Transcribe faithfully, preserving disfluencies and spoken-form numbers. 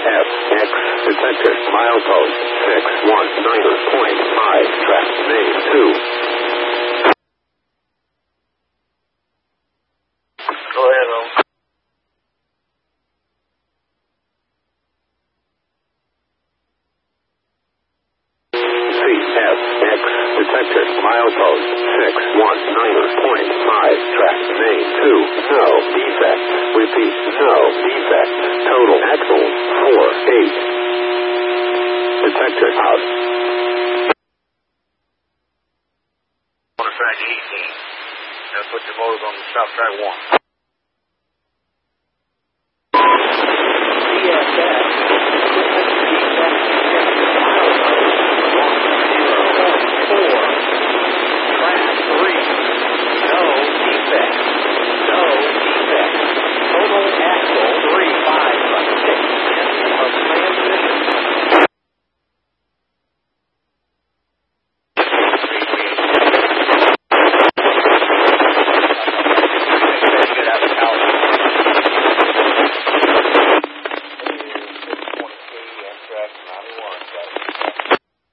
F X detector milepost six one nine point five track main two. Go ahead, Owen. C F X detector milepost six one nine point five track main two. No defect. Repeat, no defect. Total axle four eight. Detector out. On the track eighteen. Now put your motors on the stop track one.